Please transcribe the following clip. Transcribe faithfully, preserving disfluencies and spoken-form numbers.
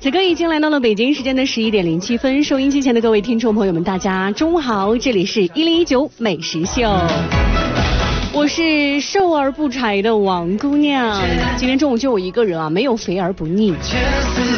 此刻已经来到了北京时间的十一点零七分，收音机前的各位听众朋友们，大家中午好，这里是一零一九美食秀，我是瘦而不柴的王姑娘。今天中午就我一个人啊，没有肥而不腻。